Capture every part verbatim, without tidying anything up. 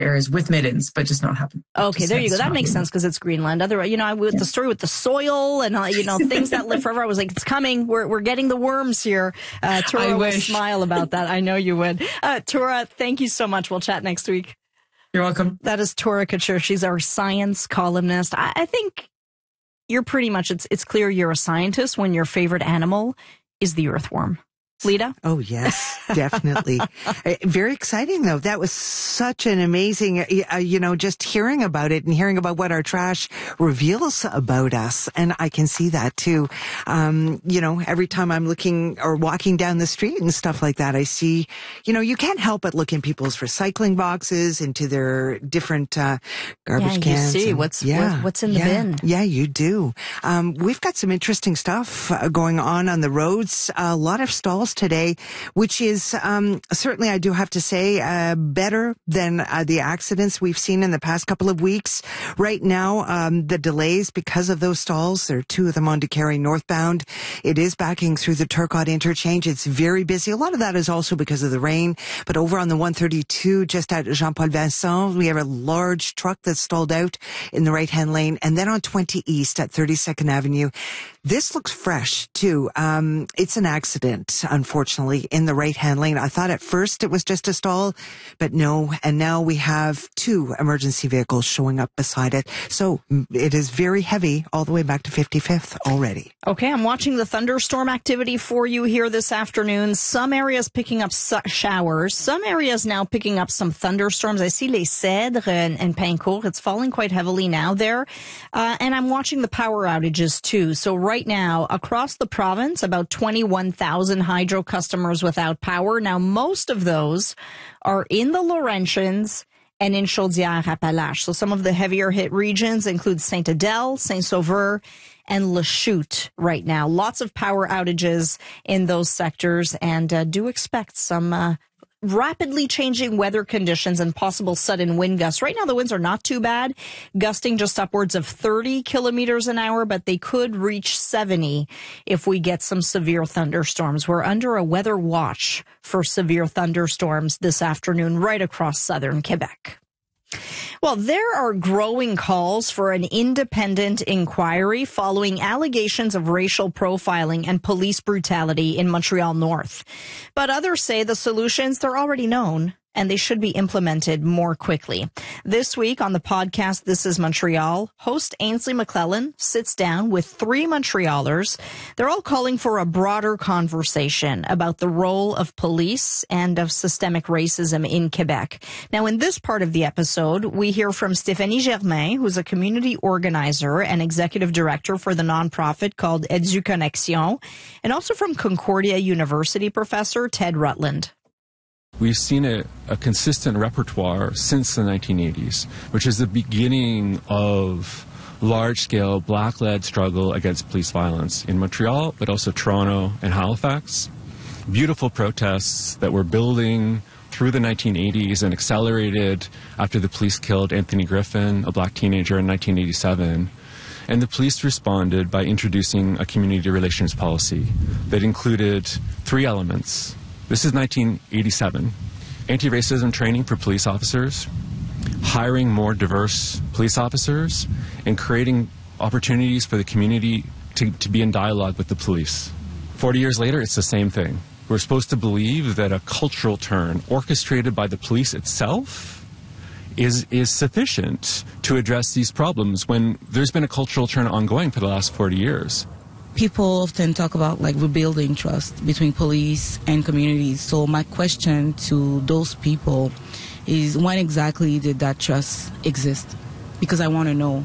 areas with middens, but just not happen. Okay, just there you go. That makes happening. sense because it's Greenland. Other, you know, I, with yeah. the story with the soil and, uh, you know, things that live forever, I was like, it's coming. We're we're getting the worms here. Uh, Tura will smile about that. I know you would. Uh, Tura, thank you so much. We'll chat next week. You're welcome. That is Tura Couture. She's our science columnist. I, I think you're pretty much, it's it's clear you're a scientist when your favorite animal is the earthworm. Lita? Oh, yes, definitely. uh, very exciting, though. That was such an amazing, uh, you know, just hearing about it and hearing about what our trash reveals about us. And I can see that, too. Um, you know, every time I'm looking or walking down the street and stuff like that, I see, you know, you can't help but look in people's recycling boxes, into their different uh, garbage yeah, cans. You see and, what's, yeah, what, what's in the yeah, bin. Yeah, you do. Um, we've got some interesting stuff uh, going on on the roads. A lot of stalls today, which is um, certainly, I do have to say, uh, better than uh, the accidents we've seen in the past couple of weeks. Right now, um, the delays because of those stalls, there are two of them on Décarie northbound. It is backing through the Turcotte interchange. It's very busy. A lot of that is also because of the rain. But over on the one thirty-two, just at Jean-Paul Vincent, we have a large truck that's stalled out in the right-hand lane. And then on twenty East at thirty-second Avenue, this looks fresh, too. Um, it's an accident, unfortunately, in the right-hand lane. I thought at first it was just a stall, but no. And now we have two emergency vehicles showing up beside it. So it is very heavy all the way back to fifty-fifth already. Okay, I'm watching the thunderstorm activity for you here this afternoon. Some areas picking up su- showers. Some areas now picking up some thunderstorms. I see Les Cèdres and, and Pincourt. It's falling quite heavily now there. Uh, and I'm watching the power outages, too. So right now, across the province, about twenty-one thousand hydro customers without power. Now, most of those are in the Laurentians and in Chaudière-Appalaches. So some of the heavier hit regions include Saint-Adèle, Saint-Sauveur, and Lachute right now. Lots of power outages in those sectors, and uh, do expect some uh, rapidly changing weather conditions and possible sudden wind gusts. Right now, the winds are not too bad, gusting just upwards of thirty kilometers an hour, but they could reach seventy if we get some severe thunderstorms. We're under a weather watch for severe thunderstorms this afternoon right across southern Quebec. Well, there are growing calls for an independent inquiry following allegations of racial profiling and police brutality in Montreal North. But others say the solutions, they're already known, and they should be implemented more quickly. This week on the podcast, This is Montreal, host Ainsley McClellan sits down with three Montrealers. They're all calling for a broader conversation about the role of police and of systemic racism in Quebec. Now, in this part of the episode, we hear from Stéphanie Germain, who's a community organizer and executive director for the nonprofit called EduConnexion, and also from Concordia University professor Ted Rutland. We've seen a, a consistent repertoire since the nineteen eighties, which is the beginning of large-scale black-led struggle against police violence in Montreal, but also Toronto and Halifax. Beautiful protests that were building through the nineteen eighties and accelerated after the police killed Anthony Griffin, a black teenager, in nineteen eighty-seven. And the police responded by introducing a community relations policy that included three elements. This is nineteen eighty-seven. Anti-racism training for police officers, hiring more diverse police officers, and creating opportunities for the community to, to be in dialogue with the police. Forty years later, it's the same thing. We're supposed to believe that a cultural turn orchestrated by the police itself is, is sufficient to address these problems when there's been a cultural turn ongoing for the last forty years. People often talk about like rebuilding trust between police and communities. So my question to those people is, when exactly did that trust exist? Because I want to know.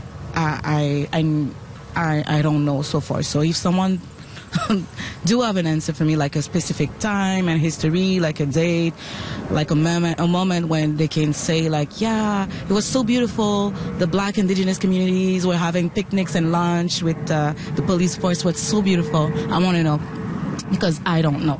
I, I I I don't know so far. So if someone do have an answer for me, like a specific time and history, like a date, like a moment, a moment when they can say like, yeah, it was so beautiful. The black indigenous communities were having picnics and lunch with uh, the police force. Was so beautiful. I want to know, because I don't know.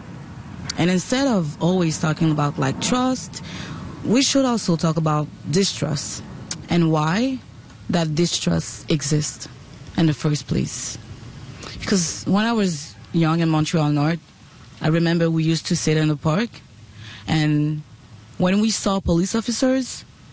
And instead of always talking about like trust, we should also talk about distrust and why that distrust exists in the first place. Because when I was young in Montreal North, I remember we used to sit in the park, and when we saw police officers,